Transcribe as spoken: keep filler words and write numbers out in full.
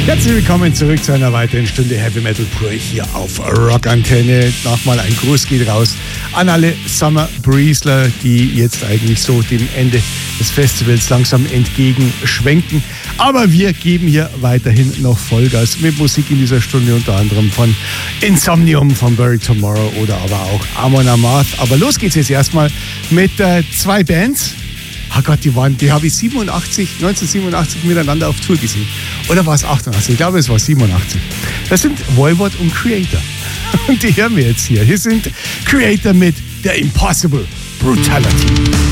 Herzlich willkommen zurück zu einer weiteren Stunde Heavy Metal pur hier auf Rock Antenne. Nochmal ein Gruß geht raus an alle Summer Breezler, die jetzt eigentlich so dem Ende des Festivals langsam entgegenschwenken. Aber wir geben hier weiterhin noch Vollgas mit Musik in dieser Stunde, unter anderem von Insomnium, von Buried Tomorrow oder aber auch Amon Amarth. Aber los geht's jetzt erstmal mit äh, zwei Bands. Oh Gott, die waren, die habe ich siebenundachtzig, neunzehnhundertsiebenundachtzig miteinander auf Tour gesehen. Oder war es achtundachtzig? Ich glaube, es war siebenundachtzig. Das sind Voivod und Creator. Und die hören wir jetzt hier. Hier sind Creator mit The Impossible Brutality.